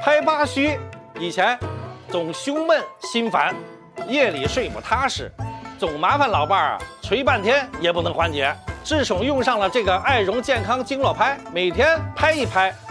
拍八虚，以前总胸闷心烦，夜里睡不踏实，总麻烦老伴儿捶半天也不能缓解。自从用上了这个爱容健康经络拍，每天拍一拍，